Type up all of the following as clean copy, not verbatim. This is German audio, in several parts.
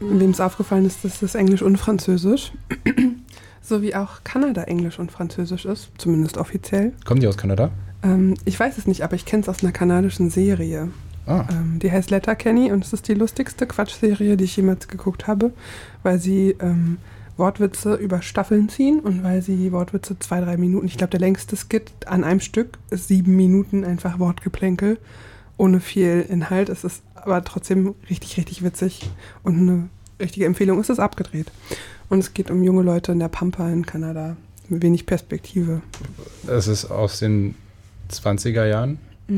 wem es aufgefallen ist, dass das Englisch und Französisch, so wie auch Kanada Englisch und Französisch ist, zumindest offiziell. Kommen die aus Kanada? Ich weiß es nicht, aber ich kenne es aus einer kanadischen Serie. Die heißt Letterkenny und es ist die lustigste Quatschserie, die ich jemals geguckt habe, weil sie Wortwitze über Staffeln ziehen und weil sie Wortwitze 2-3 Minuten, ich glaube der längste Skit an einem Stück ist 7 Minuten einfach Wortgeplänkel ohne viel Inhalt. Es ist aber trotzdem richtig, richtig witzig und eine richtige Empfehlung. Es ist abgedreht und es geht um junge Leute in der Pampa in Kanada mit wenig Perspektive. Es ist aus den 20er Jahren?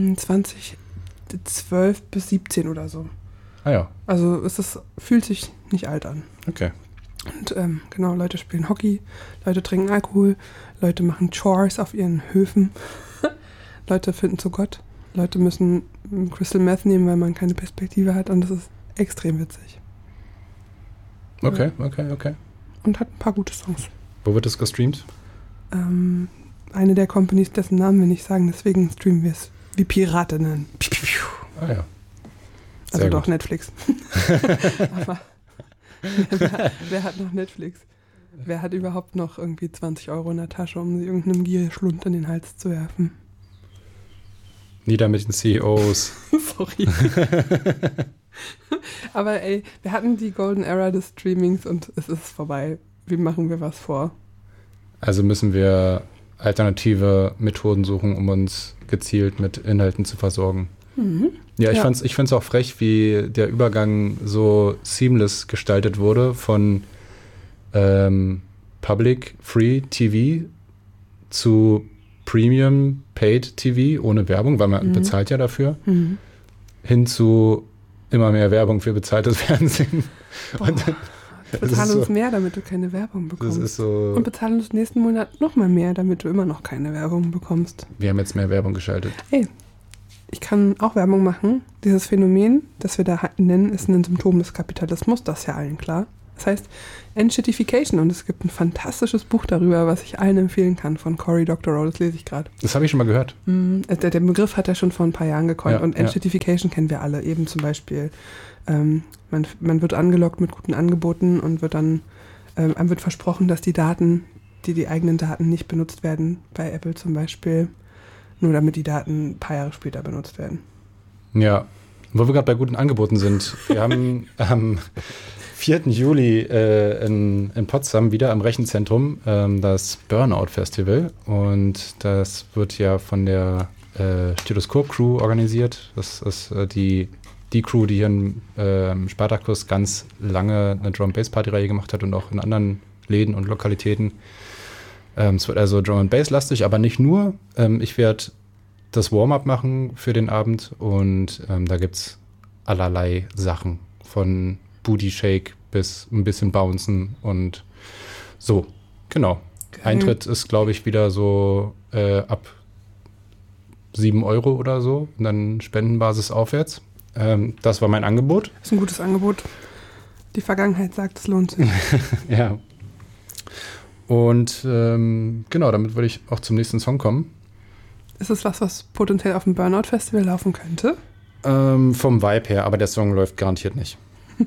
2012 bis 17 oder so. Ah ja. Also fühlt sich nicht alt an. Okay. Und genau, Leute spielen Hockey, Leute trinken Alkohol, Leute machen Chores auf ihren Höfen, Leute finden zu Gott, Leute müssen Crystal Meth nehmen, weil man keine Perspektive hat und das ist extrem witzig. Okay. Und hat ein paar gute Songs. Wo wird das gestreamt? Eine der Companies, dessen Namen wir nicht sagen, deswegen streamen wir es wie Piratinnen. Ah ja. Sehr also doch gut. Netflix. Aber wer hat noch Netflix? Wer hat überhaupt noch irgendwie 20 Euro in der Tasche, um sie irgendeinem Gierschlund in den Hals zu werfen? Nieder mit den CEOs. Sorry. Aber ey, wir hatten die Golden Era des Streamings und es ist vorbei. Wie machen wir was vor? Also müssen wir alternative Methoden suchen, um uns gezielt mit Inhalten zu versorgen. Mhm. Ja, ich fand's auch frech, wie der Übergang so seamless gestaltet wurde von Public Free TV zu Premium Paid TV ohne Werbung, weil man bezahlt ja dafür, hin zu immer mehr Werbung für bezahltes Fernsehen. Bezahl uns mehr, damit du keine Werbung bekommst. Das ist so, und bezahl uns nächsten Monat nochmal mehr, damit du immer noch keine Werbung bekommst. Wir haben jetzt mehr Werbung geschaltet. Hey, ich kann auch Werbung machen. Dieses Phänomen, das wir da nennen, ist ein Symptom des Kapitalismus, das ist ja allen klar. Das heißt Enshittification und es gibt ein fantastisches Buch darüber, was ich allen empfehlen kann, von Cory Doctorow, das lese ich gerade. Das habe ich schon mal gehört. Der Begriff hat er schon vor ein paar Jahren gecoint und Enshittification kennen wir alle. Eben zum Beispiel, man wird angelockt mit guten Angeboten und wird dann, einem wird versprochen, dass die eigenen Daten nicht benutzt werden, bei Apple zum Beispiel, nur damit die Daten ein paar Jahre später benutzt werden. Ja, wo wir gerade bei guten Angeboten sind. Wir haben am 4. Juli in Potsdam wieder am Rechenzentrum das Burnout Festival und das wird ja von der Stethoskop Crew organisiert. Das ist die Crew, die hier in Spartacus ganz lange eine Drum-Bass-Party-Reihe gemacht hat und auch in anderen Läden und Lokalitäten. Es wird also Drum-and-Bass-lastig, aber nicht nur. Ich werde das Warm-up machen für den Abend und da gibt es allerlei Sachen, von Booty Shake bis ein bisschen Bouncen und so, genau. Eintritt ist, glaube ich, wieder so ab 7 Euro oder so und dann Spendenbasis aufwärts. Das war mein Angebot. Das ist ein gutes Angebot. Die Vergangenheit sagt, es lohnt sich. Ja. Und genau, damit würde ich auch zum nächsten Song kommen. Ist es was potenziell auf dem Burnout-Festival laufen könnte? Vom Vibe her, aber der Song läuft garantiert nicht.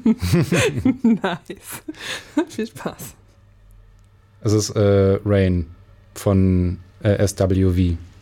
Nice. Viel Spaß. Es ist Rain von SWV.